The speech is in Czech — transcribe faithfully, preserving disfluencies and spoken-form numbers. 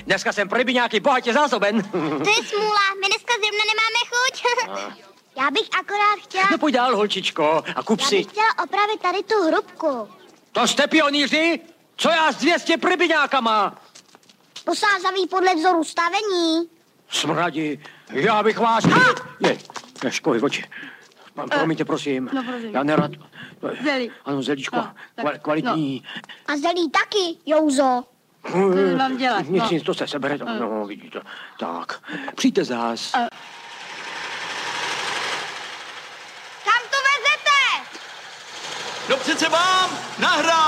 Dneska jsem pro rybiňáky bohatě zásoben. To je smůla, my dneska zrovna nemáme chuť. Já bych akorát chtěla... No pojď dál, holčičko, a kup Já si. bych chtěla opravit tady tu hrubku. To jste pionýři? Co já s dvě stě rybiňákama? Posázaví podle vzoru stavení. Smradi, já bych vás... Ha! Je, Ješkovi oči. Promiňte, prosím. No, prosím. Já nerad... Zelí. Ano, zelíčko, No, tak, Kval, kvalitní. A zelí taky, Jouzo. No. To mám dělat, Nic, no. nic, to se sebere, to, no, vidíte. Tak, přijďte zás. A- Kam to vezete? No přece vám nahrál!